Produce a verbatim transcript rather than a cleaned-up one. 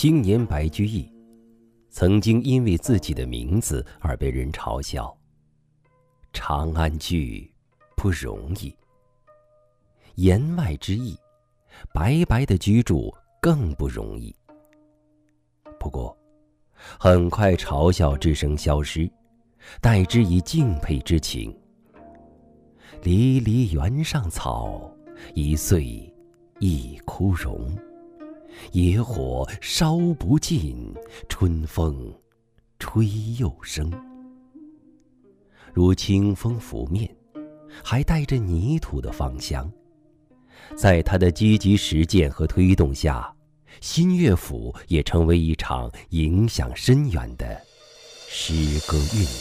青年白居易曾经因为自己的名字而被人嘲笑。长安居不容易，言外之意，白白的居住更不容易。不过，很快嘲笑之声消失，代之以敬佩之情。离离原上草，一岁一枯荣。野火烧不尽，春风吹又生。如清风拂面，还带着泥土的芳香。在他的积极实践和推动下，新乐府也成为一场影响深远的诗歌运动。